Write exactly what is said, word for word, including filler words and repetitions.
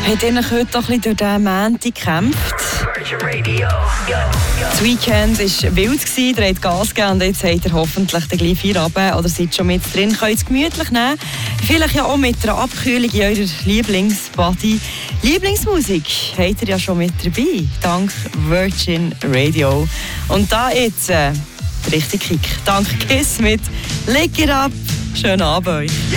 Hat ihr euch heute doch ein bisschen durch den Montag gekämpft? Das Weekend war wild, ihr habt Gas gegeben und jetzt habt ihr hoffentlich den gleich Feierabend oder seid schon mit drin. Könnt es gemütlich nehmen. Vielleicht ja auch mit einer Abkühlung in eurer Lieblingsbody. Lieblingsmusik habt ihr ja schon mit dabei, dank Virgin Radio. Und da jetzt äh, der richtige Kick. Dank Kiss mit Lick It Up. Schönen Abend euch.